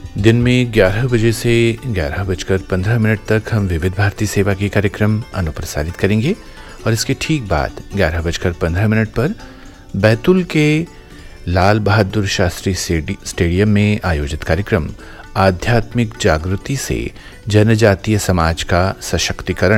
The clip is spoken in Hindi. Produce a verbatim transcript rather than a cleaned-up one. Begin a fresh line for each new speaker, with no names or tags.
दिन में ग्यारह बजे से ग्यारह बजकर पंद्रह मिनट तक हम विविध भारती सेवा के कार्यक्रम अनुप्रसारित करेंगे और इसके ठीक बाद ग्यारह बजकर पंद्रह मिनट पर बैतूल के लाल बहादुर शास्त्री स्टेडियम में आयोजित कार्यक्रम आध्यात्मिक जागृति से जनजातीय समाज का सशक्तिकरण